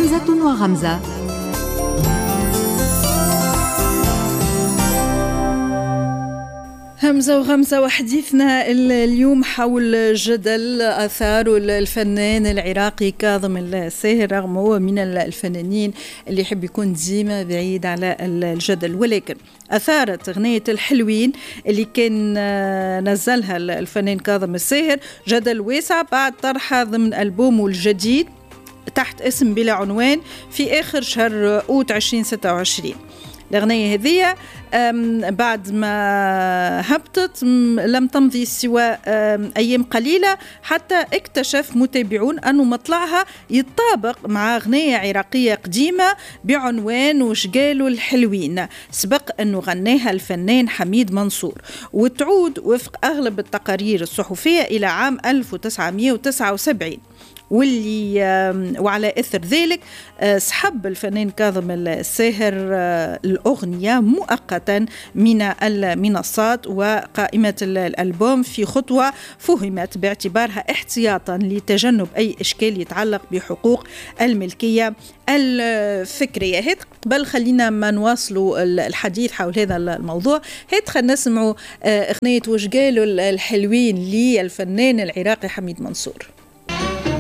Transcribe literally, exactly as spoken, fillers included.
همزة وغمزة. همزة وغمزة، وحديثنا اليوم حول جدل آثار الفنان العراقي كاظم الساهر، رغم هو من الفنانين اللي يحب يكون ديما بعيد على الجدل، ولكن أثارت أغنية الحلوين اللي كان نزلها الفنان كاظم الساهر جدل واسع بعد طرحها ضمن ألبومه الجديد تحت اسم بلا عنوان في آخر شهر أوت عشرين ستة وعشرين. الأغنية هذه بعد ما هبطت لم تمضي سوى أيام قليلة حتى اكتشف متابعون أنه مطلعها يتطابق مع أغنية عراقية قديمة بعنوان وش قالوا الحلوين، سبق أنه غناها الفنان حميد منصور، وتعود وفق أغلب التقارير الصحفية إلى عام ألف وتسعمائة وتسعة وسبعين، واللي وعلى إثر ذلك سحب الفنان كاظم الساهر الأغنية مؤقتا من المنصات وقائمة الألبوم في خطوة فهمت باعتبارها احتياطا لتجنب أي إشكال يتعلق بحقوق الملكية الفكرية. هيت قبل خلينا ما نواصلوا الحديث حول هذا الموضوع، هيت خلينا نسمعوا أغنية وش قالوا الحلوين للفنان العراقي حميد منصور.